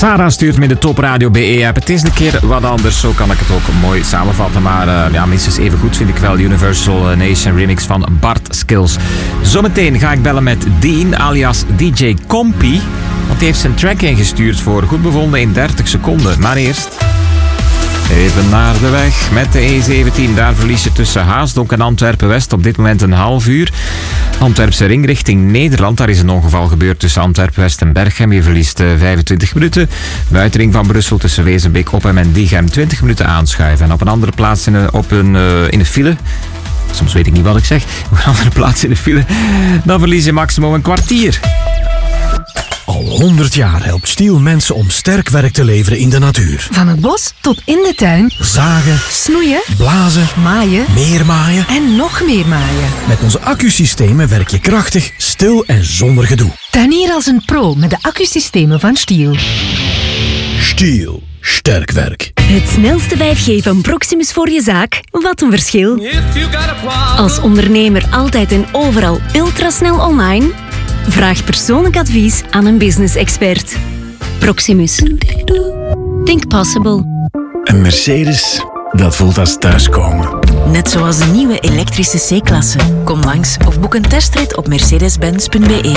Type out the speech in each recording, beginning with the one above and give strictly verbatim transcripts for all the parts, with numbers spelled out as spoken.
Sarah stuurt me in de Top Radio B E-app. Het is een keer wat anders, zo kan ik het ook mooi samenvatten. Maar uh, ja, minstens even goed vind ik wel Universal Nation remix van Bart Skills. Zometeen ga ik bellen met Dean, alias D J Compy. Want die heeft zijn track ingestuurd voor goed bevonden in dertig seconden. Maar eerst... even naar de weg met de E zeventien. Daar verlies je tussen Haasdonk en Antwerpen-West op dit moment een half uur. Antwerpse ring richting Nederland. Daar is een ongeval gebeurd tussen Antwerpen-West en Berchem. Je verliest uh, vijfentwintig minuten. Buitenring van Brussel tussen Wezenbeek, Oppem en Diegem twintig minuten aanschuiven. En op een andere plaats in een, op een, uh, in een file... soms weet ik niet wat ik zeg. Op een andere plaats in de file. Dan verlies je maximum een kwartier. Al honderd jaar helpt Stiel mensen om sterk werk te leveren in de natuur. Van het bos tot in de tuin. Zagen, snoeien, blazen, maaien, meermaaien en nog meer maaien. Met onze accusystemen werk je krachtig, stil en zonder gedoe. Tuinier als een pro met de accusystemen van Stiel. Stiel. Sterk werk. Het snelste vijf G van Proximus voor je zaak. Wat een verschil. Als ondernemer altijd en overal ultrasnel online... vraag persoonlijk advies aan een business-expert. Proximus. Think possible. Een Mercedes, dat voelt als thuiskomen. Net zoals de nieuwe elektrische C-klasse. Kom langs of boek een testrit op mercedes benz punt b e.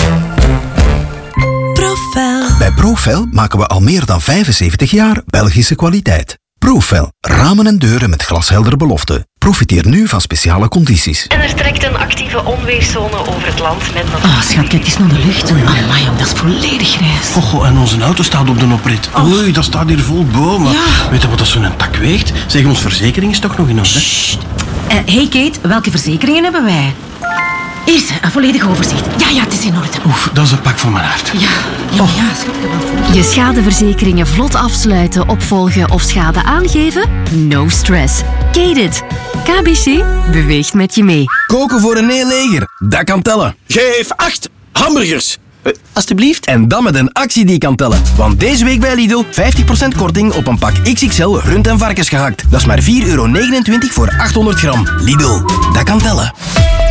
Profel. Bij Profel maken we al meer dan vijfenzeventig jaar Belgische kwaliteit. Profel, ramen en deuren met glasheldere beloften. Profiteer nu van speciale condities. En er trekt een actieve onweerszone over het land met nog... Oh, schat, kijk eens naar de lucht. Amai, jong, dat is volledig grijs. Oh, oh, en onze auto staat op de oprit. Oh. Oei, dat staat hier vol bomen. Ja. Weet je wat dat zo'n tak weegt? Zeg, ons verzekering is toch nog in orde? Sst. Uh, hey Kate, welke verzekeringen hebben wij? Eerst, een volledig overzicht. Ja, ja, het is in orde. Oef, dat is een pak van mijn hart. Ja, ja, oh. ja, schat, ik heb wel voor. Je schadeverzekeringen vlot afsluiten, opvolgen of schade aangeven? No stress. Kate it. K B C beweegt met je mee. Koken voor een heel leger, dat kan tellen. Geef acht hamburgers. Uh, alsjeblieft. En dan met een actie die kan tellen. Want deze week bij Lidl vijftig procent korting op een pak X X L rund- en varkensgehakt. Dat is maar vier euro negenentwintig voor achthonderd gram. Lidl, dat kan tellen.